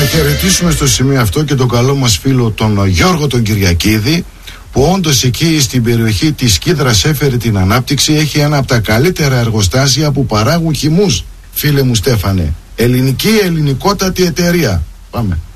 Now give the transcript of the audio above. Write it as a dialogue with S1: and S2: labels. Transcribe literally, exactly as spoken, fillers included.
S1: χαιρετήσουμε στο σημείο αυτό και τον καλό μας φίλο τον Γιώργο τον Κυριακίδη, που όντως εκεί στην περιοχή της Κίδρας έφερε την ανάπτυξη. Έχει ένα από τα καλύτερα εργοστάσια που παράγουν χυμούς, φίλε μου Στέφανε. Ελληνική, ελληνικότατη εταιρεία. Πάμε.